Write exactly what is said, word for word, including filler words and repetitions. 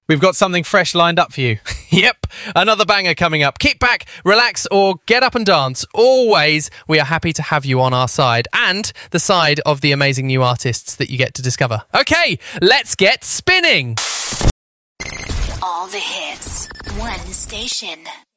We've got something fresh lined up for you. Yep, another banger coming up. Kick back, relax, or get up and dance. Always, we are happy to have you on our side and the side of the amazing new artists that you get to discover. Okay, let's get spinning. All the hits, one station.